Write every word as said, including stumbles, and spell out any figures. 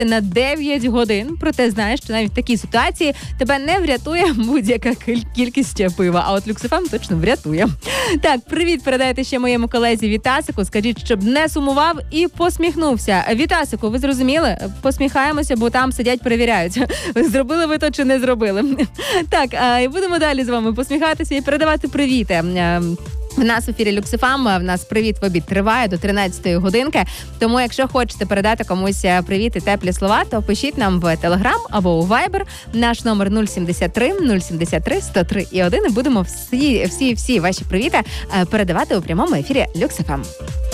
на дев'ять годин. Проте знаєш, що навіть в такій ситуації тебе не врятує будь-яка кіль- кількість пива. А от Люксофем точно врятує. Так, привіт передайте ще моєму колезі Вітасику. Скажіть, щоб не сумував і посміхнувся. Вітасику, ви зрозуміли? Посміхаємося, бо там сидять, перевіряють. Зробили ви то чи не зробили. Так, і будемо далі з вами посміхатися і передавати привіти. В нас в ефірі Люксофем, в нас привіт в обід триває до тринадцятої годинки. Тому, якщо хочете передати комусь привіт і теплі слова, то пишіть нам в Телеграм або у Вайбер. Наш номер нуль сімдесят три нуль сімдесят три сто три і один. І будемо всі, всі, всі ваші привіти передавати у прямому ефірі Люксофем.